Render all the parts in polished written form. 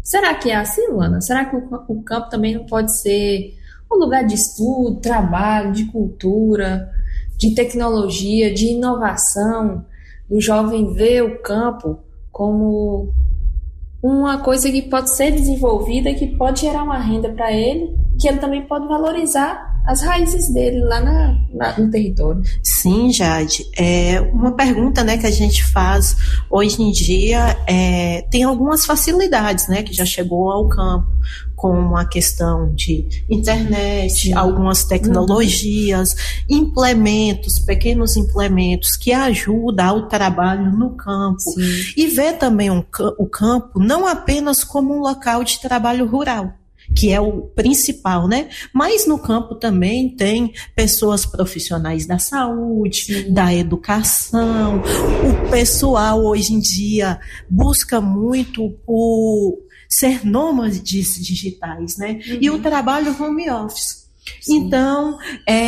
Será que é assim, Luana? Será que o campo também não pode ser um lugar de estudo, trabalho, de cultura, de tecnologia, de inovação? O jovem vê o campo como uma coisa que pode ser desenvolvida, que pode gerar uma renda para ele, que ele também pode valorizar as raízes dele lá no território. Sim, Jade. Uma pergunta, né, que a gente faz hoje em dia tem algumas facilidades, né, que já chegou ao campo, como a questão de internet, sim, algumas tecnologias, implementos, pequenos implementos que ajudam ao trabalho no campo. Sim. E ver também o campo não apenas como um local de trabalho rural, que é o principal, né? Mas no campo também tem pessoas profissionais da saúde, sim, da educação. O pessoal hoje em dia busca muito por ser nômades digitais, né? Uhum. E o trabalho home office. Sim. Então,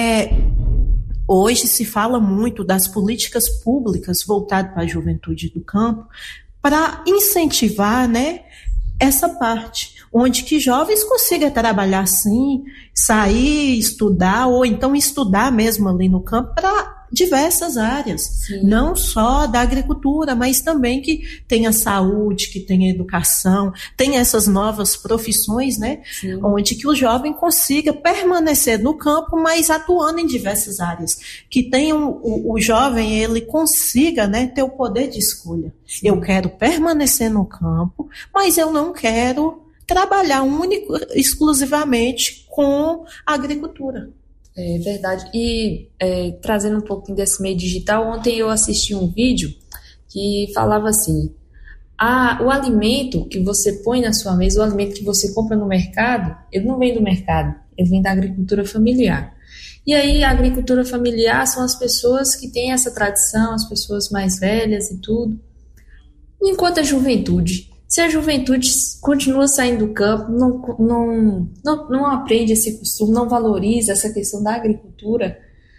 hoje se fala muito das políticas públicas voltadas para a juventude do campo, para incentivar, né, essa parte, onde que jovens consigam trabalhar sim, sair, estudar, ou então estudar mesmo ali no campo para diversas áreas, sim, não só da agricultura, mas também que tenha saúde, que tenha educação, tem essas novas profissões, né, sim, onde que o jovem consiga permanecer no campo, mas atuando em diversas áreas, que tenha o jovem, ele consiga, né, ter o poder de escolha. Sim. Eu quero permanecer no campo, mas eu não quero trabalhar exclusivamente com a agricultura. É verdade. E trazendo um pouquinho desse meio digital, ontem eu assisti um vídeo que falava assim: o alimento que você põe na sua mesa, o alimento que você compra no mercado, ele não vem do mercado, ele vem da agricultura familiar. E aí a agricultura familiar são as pessoas que têm essa tradição, as pessoas mais velhas e tudo. Enquanto a juventude, se a juventude continua saindo do campo, não aprende esse costume, não valoriza essa questão da agricultura,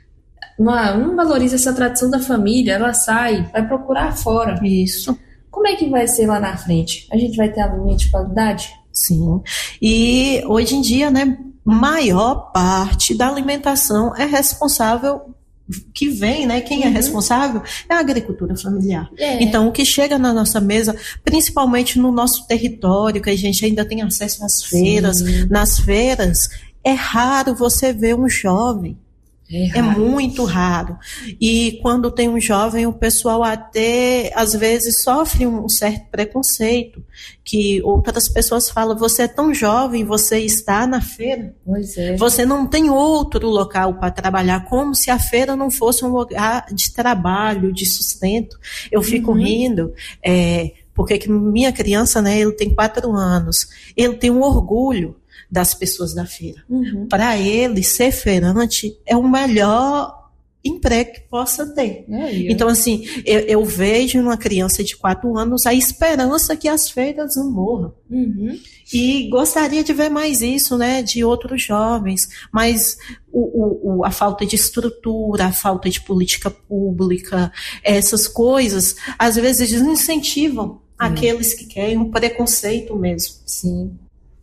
não valoriza essa tradição da família, ela sai, vai procurar fora. Isso. Como é que vai ser lá na frente? A gente vai ter alimento de qualidade? Sim. E hoje em dia, né, maior parte da alimentação é responsável, que vem, né? Quem é responsável é a agricultura familiar. Então, o que chega na nossa mesa, principalmente no nosso território, que a gente ainda tem acesso às feiras, sim, nas feiras, é raro você ver um jovem. É muito raro. E quando tem um jovem, o pessoal até, às vezes, sofre um certo preconceito, que outras pessoas falam: você é tão jovem, você está na feira. Pois é. Você não tem outro local para trabalhar, como se a feira não fosse um lugar de trabalho, de sustento. Eu fico rindo, porque que minha criança, né, ele tem 4 anos, ele tem um orgulho das pessoas da feira. Para ele, ser feirante é o melhor emprego que possa ter. Então, assim, eu vejo numa criança de 4 anos a esperança que as feiras não morram. E gostaria de ver mais isso, né, de outros jovens, mas a falta de estrutura, a falta de política pública, essas coisas, às vezes desincentivam aqueles que querem, um preconceito mesmo. Sim.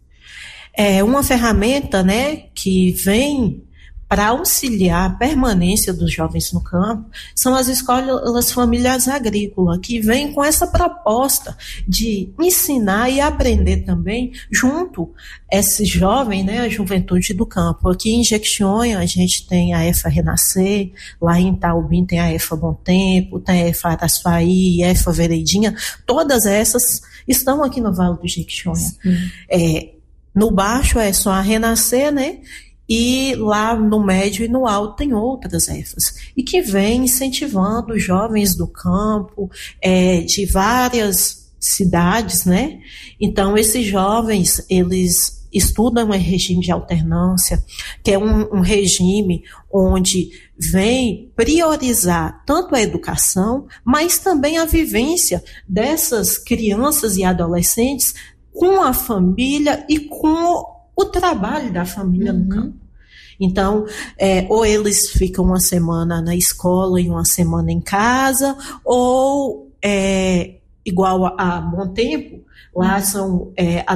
Uma ferramenta, né, que vem para auxiliar a permanência dos jovens no campo são as escolas familiares agrícolas, que vêm com essa proposta de ensinar e aprender também junto esse jovem, né, a juventude do campo. Aqui em Jequitinhonha a gente tem a EFA Renascer, lá em Itaubim tem a EFA Bom Tempo, tem a EFA Araçuaí, a EFA Veredinha, todas essas estão aqui no Vale do Jequitinhonha. No baixo é só a Renascer, né? E lá no médio e no alto tem outras EFAs. E que vem incentivando os jovens do campo, de várias cidades, né? Então, esses jovens, eles estudam em regime de alternância, que é um regime onde vem priorizar tanto a educação, mas também a vivência dessas crianças e adolescentes com a família e com o trabalho da família no campo. Então, ou eles ficam uma semana na escola e uma semana em casa, ou igual a Bom Tempo, lá são